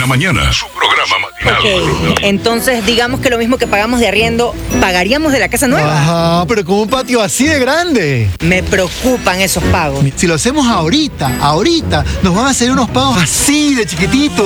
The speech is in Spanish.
mañana, su programa matinal. Ok, entonces digamos que lo mismo que pagamos de arriendo, ¿pagaríamos de la casa nueva? Ajá, pero con un patio así de grande. Me preocupan esos pagos. Si lo hacemos ahorita, nos van a hacer unos pagos así de chiquititos.